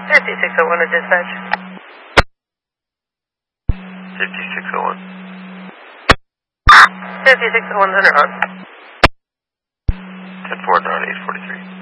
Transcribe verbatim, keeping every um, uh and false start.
fifty-six oh one to dispatch. fifty-six oh one. fifty-six oh one, center on. ten four nine eight forty-three.